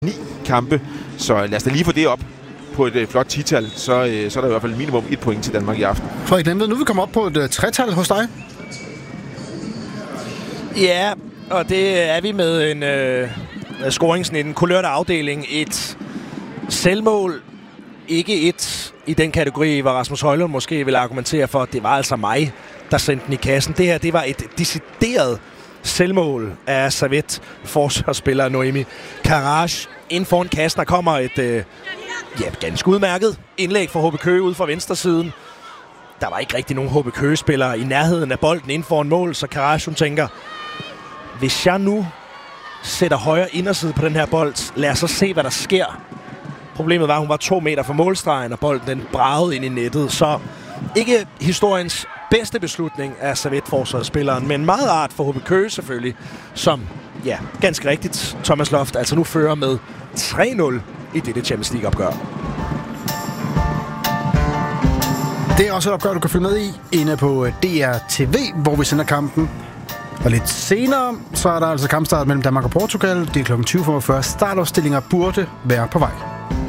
9 kampe. Så lad os da lige få det op på et flot 10-tal, så er der i hvert fald minimum 1 point til Danmark i aften. Frederik Nemved, nu er vi kommet op på et 3-tal hos dig. Ja, og det er vi med en scoringsnitten. Kulørte afdeling. Et selvmål. Ikke et i den kategori, hvor Rasmus Højlund måske vil argumentere for, at det var altså mig, der sendte den i kassen. Det her, det var et decideret selvmål af Servette-forsvarsspiller Noemi Karaj. Inden foran kassen, der kommer et ganske udmærket indlæg fra HB Køge ude fra venstre siden. Der var ikke rigtig nogen HB Køge-spillere i nærheden af bolden inden foran mål, så Karaj, hun tænker, hvis jeg nu sætter højre inderside på den her bold, lad os så se, hvad der sker. Problemet var, at hun var 2 meter fra målstregen, og bolden den bragede ind i nettet. Så ikke historiens bedste beslutning af Servette-forsvarsspilleren, men meget rart for HB Køge selvfølgelig, som, ja, ganske rigtigt, Thomas Loft altså nu fører med 3-0 i dette Champions League-opgør. Det er også et opgør, du kan følge med i inde på DR TV, hvor vi sender kampen. Og lidt senere, så er der altså kampstart mellem Danmark og Portugal. Det er kl. 20:45. Startopstillinger burde være på vej.